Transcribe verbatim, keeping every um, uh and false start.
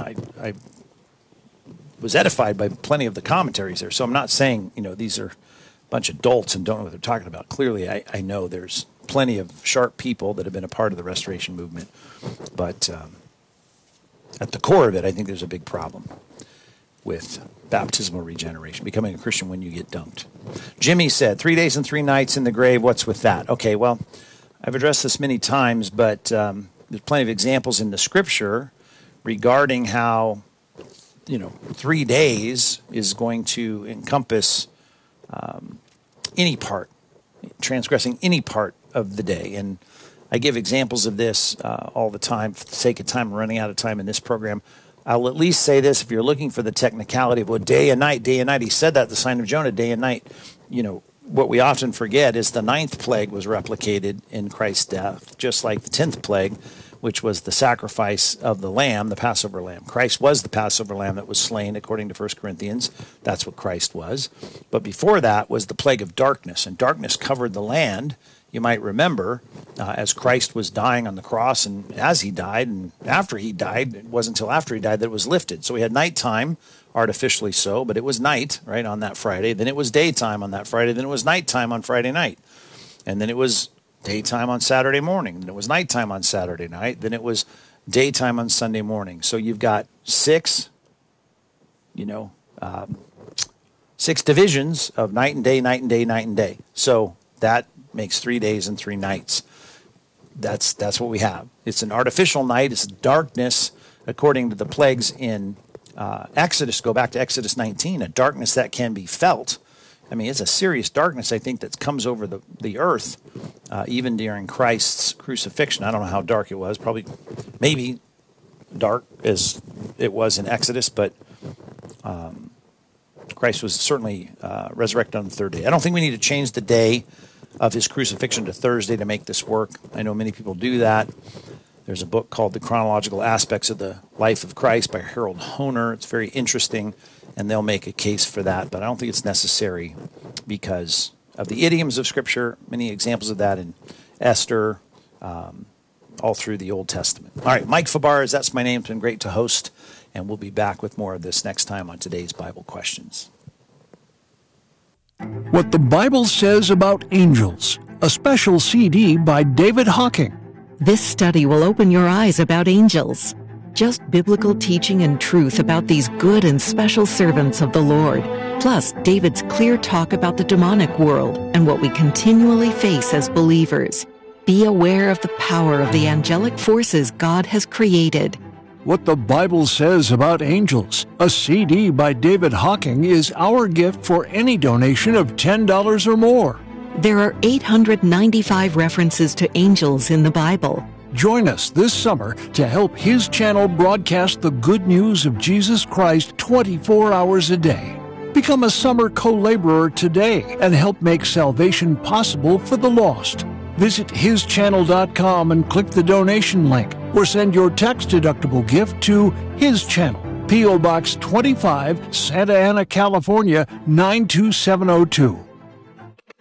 I, I was edified by plenty of the commentaries there. So I'm not saying, you know, these are a bunch of dolts and don't know what they're talking about. Clearly, I, I know there's plenty of sharp people that have been a part of the Restoration movement. But um, at the core of it, I think there's a big problem with baptismal regeneration, becoming a Christian when you get dunked. Jimmy said, three days and three nights in the grave, what's with that? Okay, well, I've addressed this many times, but um, there's plenty of examples in the Scripture regarding how, you know, three days is going to encompass um, any part, transgressing any part of the day. And I give examples of this uh, all the time. For the sake of time, I'm running out of time in this program. I'll at least say this: if you're looking for the technicality of, well, day and night, day and night, he said that, the sign of Jonah, day and night. You know, what we often forget is the ninth plague was replicated in Christ's death, just like the tenth plague, which was the sacrifice of the lamb, the Passover lamb. Christ was the Passover lamb that was slain, according to First Corinthians. That's what Christ was. But before that was the plague of darkness, and darkness covered the land. You might remember, uh, as Christ was dying on the cross, and as he died, and after he died, it wasn't until after he died that it was lifted. So we had nighttime, artificially so, but it was night, right, on that Friday. Then it was daytime on that Friday. Then it was nighttime on Friday night. And then it was daytime on Saturday morning. Then it was nighttime on Saturday night. Then it was daytime on Sunday morning. So you've got six, you know, um, six divisions of night and day, night and day, night and day. So that makes three days and three nights. That's that's what we have. It's an artificial night. It's darkness, according to the plagues in uh, Exodus. Go back to Exodus nineteen, a darkness that can be felt. I mean, it's a serious darkness, I think, that comes over the, the earth, uh, even during Christ's crucifixion. I don't know how dark it was. Probably, maybe dark as it was in Exodus, but um, Christ was certainly uh, resurrected on the third day. I don't think we need to change the day of his crucifixion to Thursday to make this work. I know many people do that. There's a book called The Chronological Aspects of the Life of Christ by Harold Hoehner. It's very interesting, and they'll make a case for that, but I don't think it's necessary because of the idioms of Scripture, many examples of that in Esther, um, all through the Old Testament. All right, Mike Fabarez, that's my name. It's been great to host, and we'll be back with more of this next time on today's Bible Questions. What the Bible Says About Angels, a special C D by David Hocking. This study will open your eyes about angels. Just biblical teaching and truth about these good and special servants of the Lord. Plus, David's clear talk about the demonic world and what we continually face as believers. Be aware of the power of the angelic forces God has created. What the Bible Says About Angels, a C D by David Hocking, is our gift for any donation of ten dollars or more. There are eight hundred ninety-five references to angels in the Bible. Join us this summer to help his channel broadcast the good news of Jesus Christ twenty-four hours a day. Become a summer co-laborer today and help make salvation possible for the lost. Visit his channel dot com and click the donation link, or send your tax-deductible gift to His Channel, P O Box twenty-five, Santa Ana, California, nine two seven oh two.